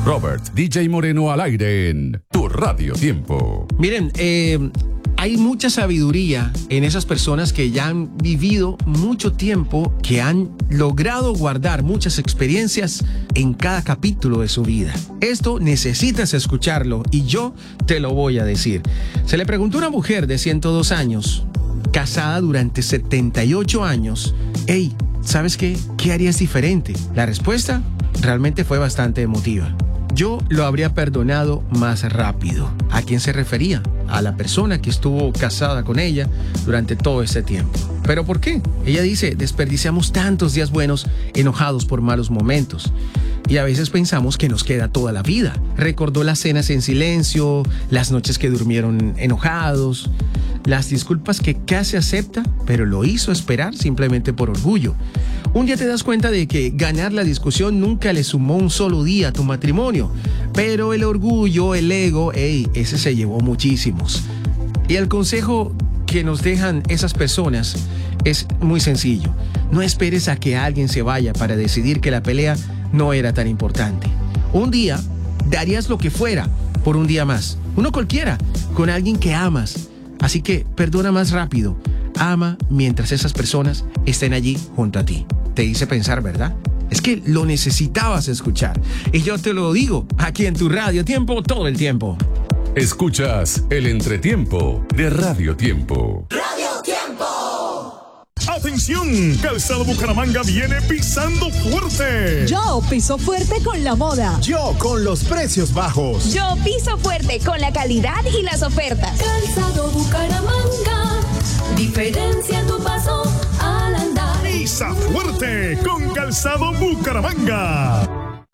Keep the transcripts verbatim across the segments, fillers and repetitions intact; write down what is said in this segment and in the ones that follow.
Robert D J Moreno al aire en Tu Radio Tiempo. Miren, eh, hay mucha sabiduría en esas personas que ya han vivido mucho tiempo, que han logrado guardar muchas experiencias en cada capítulo de su vida. Esto necesitas escucharlo y yo te lo voy a decir. Se le preguntó a una mujer de ciento dos años, casada durante setenta y ocho años, hey, ¿sabes qué? ¿Qué harías diferente? La respuesta realmente fue bastante emotiva. Yo lo habría perdonado más rápido. ¿A quién se refería? A la persona que estuvo casada con ella durante todo ese tiempo. ¿Pero por qué? Ella dice, desperdiciamos tantos días buenos enojados por malos momentos. Y a veces pensamos que nos queda toda la vida. Recordó las cenas en silencio, las noches que durmieron enojados, las disculpas que casi acepta, pero lo hizo esperar simplemente por orgullo. Un día te das cuenta de que ganar la discusión nunca le sumó un solo día a tu matrimonio, pero el orgullo, el ego, ey, ese se llevó muchísimos. Y el consejo que nos dejan esas personas es muy sencillo. No esperes a que alguien se vaya para decidir que la pelea no era tan importante. Un día darías lo que fuera por un día más, uno cualquiera, con alguien que amas. Así que perdona más rápido, ama mientras esas personas estén allí junto a ti. Te hice pensar, ¿verdad? Es que lo necesitabas escuchar. Y yo te lo digo aquí en Tu Radio Tiempo todo el tiempo. Escuchas el entretiempo de Radio Tiempo. Radio Tiempo. ¡Atención! Calzado Bucaramanga viene pisando fuerte. Yo piso fuerte con la moda. Yo con los precios bajos. Yo piso fuerte con la calidad y las ofertas. Calzado Bucaramanga, diferencia tu paso al andar. Pisa fuerte con Calzado Bucaramanga.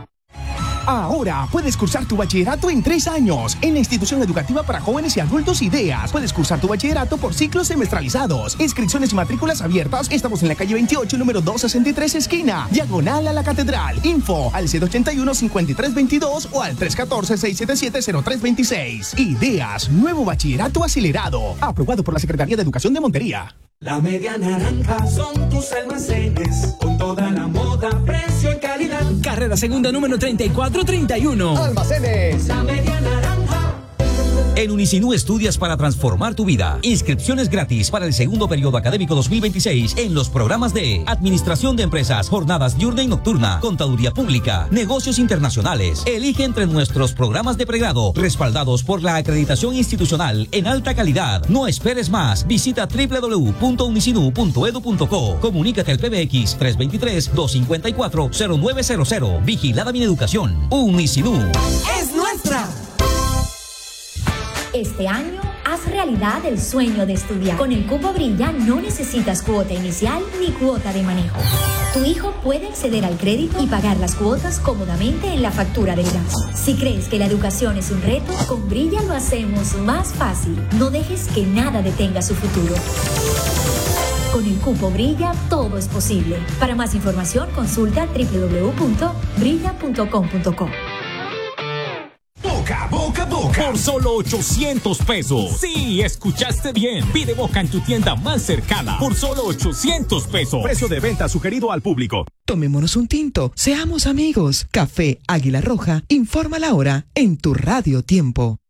Ahora puedes cursar tu bachillerato en tres años en la institución educativa para jóvenes y adultos Ideas. Puedes cursar tu bachillerato por ciclos semestralizados. Inscripciones y matrículas abiertas. Estamos en la calle veintiocho, número doscientos sesenta y tres, esquina diagonal a la Catedral. Info al cero ochenta y uno, cincuenta y tres veintidós o al tres uno cuatro, seis siete siete, cero tres dos seis. Ideas, nuevo bachillerato acelerado. Aprobado por la Secretaría de Educación de Montería. La Media Naranja son tus almacenes, con toda la moda, precio y calidad. Carrera Segunda número treinta y cuatro treinta y uno. Almacenes La Media Naranja. En Unisinú estudias para transformar tu vida. Inscripciones gratis para el segundo periodo académico dos mil veintiséis en los programas de Administración de Empresas, Jornadas diurna y nocturna, Contaduría Pública, Negocios Internacionales. Elige entre nuestros programas de pregrado, respaldados por la acreditación institucional en alta calidad. No esperes más. Visita doble u doble u doble u punto unisinú punto edu punto co. Comunícate al P B X tres dos tres, dos cinco cuatro, cero nueve cero cero. Vigilada Mineducación. Unisinú. Es nuestra. Este año, haz realidad el sueño de estudiar. Con el Cupo Brilla no necesitas cuota inicial ni cuota de manejo. Tu hijo puede acceder al crédito y pagar las cuotas cómodamente en la factura del gas. Si crees que la educación es un reto, con Brilla lo hacemos más fácil. No dejes que nada detenga su futuro. Con el Cupo Brilla, todo es posible. Para más información, consulta doble u doble u doble u punto brilla punto com punto co. Boca, boca, boca. Por solo ochocientos pesos. Sí, escuchaste bien. Pide Boca en tu tienda más cercana. Por solo ochocientos pesos. Precio de venta sugerido al público. Tomémonos un tinto. Seamos amigos. Café Águila Roja informa la hora en Tu Radio Tiempo.